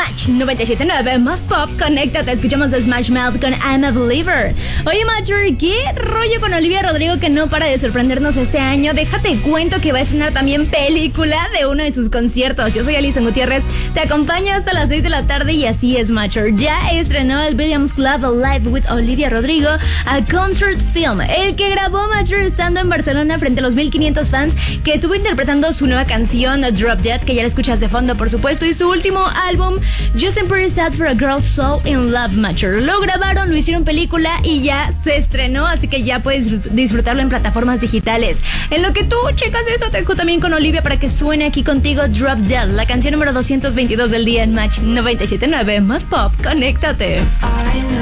Match 97.9 más pop, conéctate, escuchamos a Smash Mouth con I'm a Believer. Oye, Matcher, ¿qué rollo con Olivia Rodrigo que no para de sorprendernos este año? Déjate cuento que va a estrenar también película de uno de sus conciertos. Yo soy Alison Gutiérrez, te acompaño hasta las 6 de la tarde y así es, Matcher. Ya estrenó el Williams Club Live with Olivia Rodrigo, a concert film, el que grabó Matcher estando en Barcelona frente a los 1500 fans, que estuvo interpretando su nueva canción Drop Dead, que ya la escuchas de fondo, por supuesto, y su último álbum Just Pretty Sad for a Girl So in Love. Matcher lo grabaron, lo hicieron película y ya se estrenó, así que ya puedes disfrutarlo en plataformas digitales. En lo que tú checas eso, te dejo también con Olivia para que suene aquí contigo Drop Dead, la canción número 222 del día en Match 97.9 más pop. Conéctate.